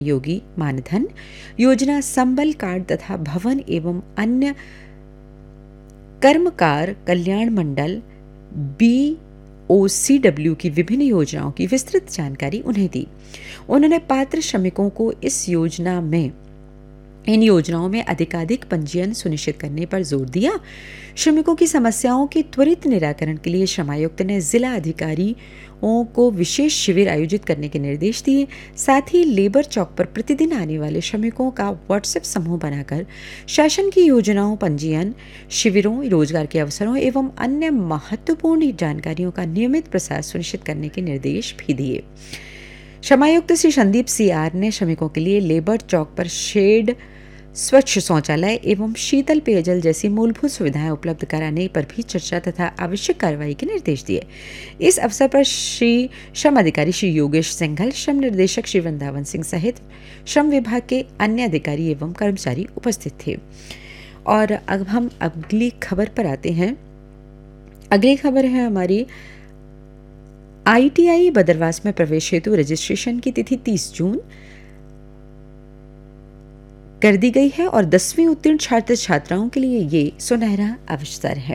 योगी मानधन योजना, संबल कार्ड तथा भवन एवं अन्य कर्मकार कल्याण मंडल BOCW की विभिन्न योजनाओं की विस्तृत जानकारी उन्हें दी। उन्होंने पात्र श्रमिकों को इन योजनाओं में अधिकाधिक पंजीयन सुनिश्चित करने पर जोर दिया। श्रमिकों की समस्याओं के त्वरित निराकरण के लिए श्रमायुक्त ने जिला अधिकारियों को विशेष शिविर आयोजित करने के निर्देश दिए। साथ ही लेबर चौक पर प्रतिदिन आने वाले श्रमिकों का व्हाट्सएप समूह बनाकर शासन की योजनाओं, पंजीयन, शिविरों, रोजगार के अवसरों एवं अन्य महत्वपूर्ण जानकारियों का नियमित प्रसार सुनिश्चित करने के निर्देश भी दिए। श्रमायुक्त श्री संदीप CR ने श्रमिकों के लिए लेबर चौक पर शेड, स्वच्छ शौचालय एवं शीतल पेयजल जैसी मूलभूत सुविधाएं उपलब्ध कराने पर भी चर्चा तथा आवश्यक कार्रवाई के निर्देश दिए। इस अवसर पर श्रम अधिकारी श्री योगेश सिंघल, श्रम निर्देशक श्री वृंदावन सिंह सहित श्रम विभाग के अन्य अधिकारी एवं कर्मचारी उपस्थित थे। और अब हम अगली खबर पर आते हैं। अगली खबर है हमारी ITI बदरवास में प्रवेश हेतु रजिस्ट्रेशन की तिथि 30 जून कर दी गई है और 10वीं उत्तीर्ण छात्र छात्राओं के लिए ये सुनहरा अवसर है।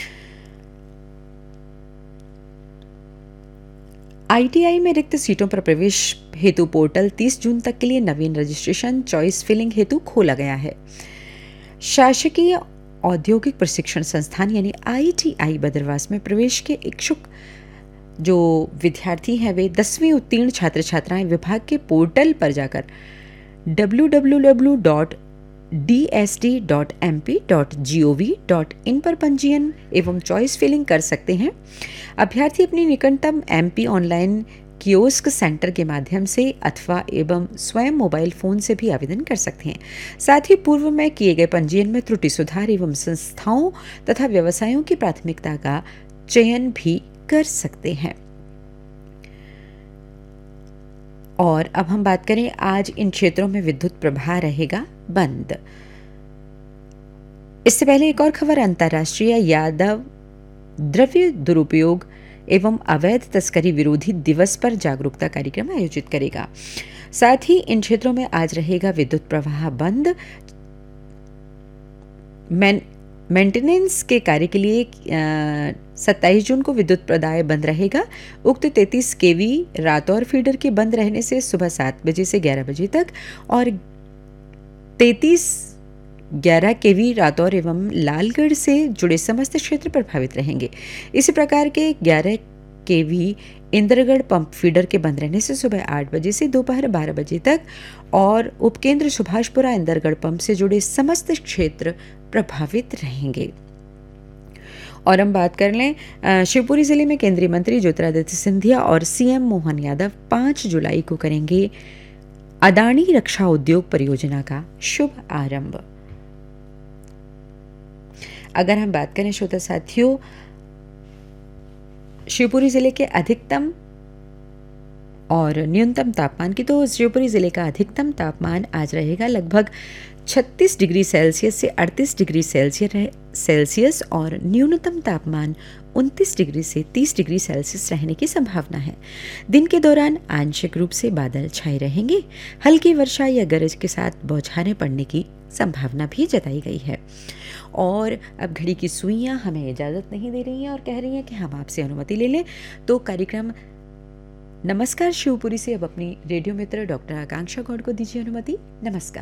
ITI में रिक्त सीटों पर प्रवेश हेतु पोर्टल 30 जून तक के लिए नवीन रजिस्ट्रेशन चॉइस फिलिंग हेतु खोला गया है। शासकीय औद्योगिक प्रशिक्षण संस्थान यानी ITI बदरवास में प्रवेश के इच्छुक जो विद्यार्थी हैं वे 10वीं उत्तीर्ण छात्र छात्राएं विभाग के पोर्टल पर जाकर www.dsd.mp.gov.in पर पंजीयन एवं चॉइस फिलिंग कर सकते हैं। अभ्यर्थी अपनी निकटतम MP ऑनलाइन कियोस्क सेंटर के माध्यम से अथवा एवं स्वयं मोबाइल फोन से भी आवेदन कर सकते हैं। साथ ही पूर्व में किए गए पंजीयन में त्रुटि सुधार एवं संस्थाओं तथा व्यवसायों की प्राथमिकता का चयन भी कर सकते हैं। और अब हम बात करें, आज इन क्षेत्रों में विद्युत प्रवाह रहेगा बंद। इससे पहले एक और खबर, अंतर्राष्ट्रीय यादव द्रव्य दुरुपयोग एवं अवैध तस्करी विरोधी दिवस पर जागरूकता कार्यक्रम आयोजित करेगा। साथ ही इन क्षेत्रों में आज रहेगा विद्युत प्रवाह बंद। मेंटेनेंस के कार्य के लिए 27 जून को विद्युत प्रदाय बंद रहेगा। उक्त 33 kV रातौर फीडर के बंद रहने से सुबह 7 बजे से 11 बजे तक और 33-11 kV रातौर एवं लालगढ़ से जुड़े समस्त क्षेत्र प्रभावित रहेंगे। इसी प्रकार के 11 kV इंद्रगढ़ पंप फीडर के बंद रहने से सुबह 8 बजे से दोपहर 12 बजे तक और उपकेंद्र सुभाषपुरा इंद्रगढ़ पंप से जुड़े समस्त क्षेत्र प्रभावित रहेंगे। और हम बात कर लें, शिवपुरी जिले में केंद्रीय मंत्री ज्योतिरादित्य सिंधिया और CM मोहन यादव 5 जुलाई को करेंगे अदानी रक्षा उद्योग परियोजना का शुभ आरंभ। अगर हम बात करें श्रोता साथियों, शिवपुरी जिले के अधिकतम और न्यूनतम तापमान की, तो शिवपुरी जिले का अधिकतम तापमान आज रहेगा लगभग 36 डिग्री सेल्सियस से 38 डिग्री सेल्सियस और न्यूनतम तापमान 29 डिग्री से 30 डिग्री सेल्सियस रहने की संभावना है। दिन के दौरान आंशिक रूप से बादल छाए रहेंगे। हल्की वर्षा या गरज के साथ बौछारें पड़ने की संभावना भी जताई गई है। और अब घड़ी की सुइयां हमें इजाज़त नहीं दे रही हैं और कह रही हैं कि हम आपसे अनुमति ले लें। तो कार्यक्रम नमस्कार शिवपुरी से अब अपनी रेडियो मित्र डॉक्टर आकांक्षा गौड़ को दीजिए अनुमति। नमस्कार।